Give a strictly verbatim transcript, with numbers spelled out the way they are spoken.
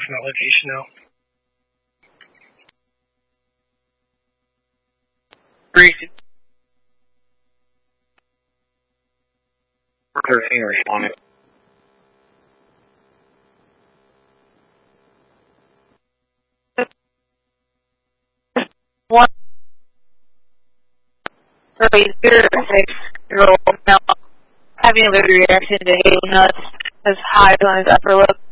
from that location now. Great. Everything responded. One three zero six year old male having a liver reaction to hazelnuts, has hives on his upper lip.